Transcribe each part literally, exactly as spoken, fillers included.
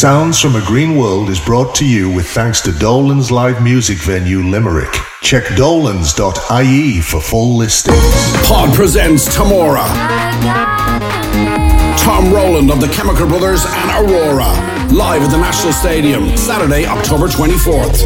Sounds from a Green World is brought to you with thanks to Dolan's live music venue Limerick. Check dolans dot I E for full listings. Pod presents Tamora. Tom Rowland of the Chemical Brothers and Aurora. Live at the National Stadium, Saturday, October twenty-fourth.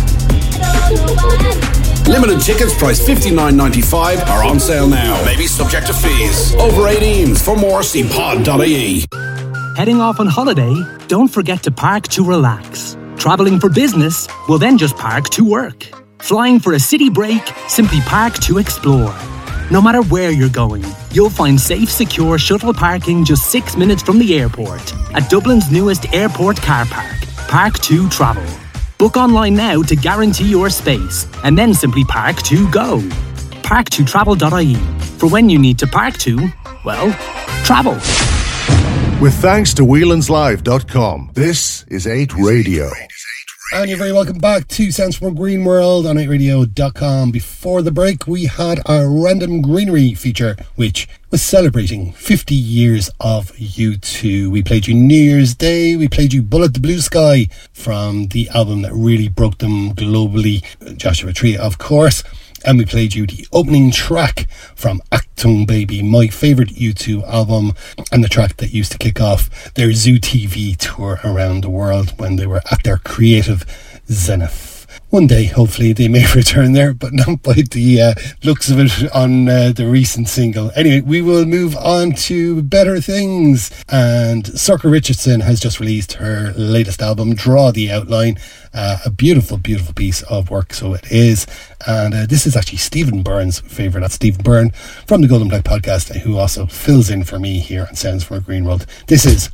Limited tickets priced fifty-nine ninety-five are on sale now. Maybe subject to fees. Over eighteens. For more, see pod dot I E. Heading off on holiday? Don't forget to park to relax. Travelling for business? Well, then just park to work. Flying for a city break? Simply park to explore. No matter where you're going, you'll find safe, secure shuttle parking just six minutes from the airport at Dublin's newest airport car park, Park two Travel. Book online now to guarantee your space, and then simply park to go. park to travel dot I E. For when you need to park to, well, travel. With thanks to whelan's live dot com, this is eight Radio. And you're very welcome back to Sounds from Green World on eight radio dot com. Before the break, we had our Random Greenery feature, which was celebrating fifty years of U two. We played you New Year's Day, we played you Bullet the Blue Sky from the album that really broke them globally, Joshua Tree, of course. And we played you the opening track from Achtung Baby, my favourite U two album, and the track that used to kick off their Zoo T V tour around the world when they were at their creative zenith. One day, hopefully, they may return there, but not by the uh, looks of it on uh, the recent single. Anyway, we will move on to better things. And Circa Richardson has just released her latest album, Draw the Outline. Uh, a beautiful, beautiful piece of work, so it is. And uh, this is actually Stephen Byrne's favourite. That's Stephen Byrne from the Golden Black podcast, who also fills in for me here on Sounds from a Green World. This is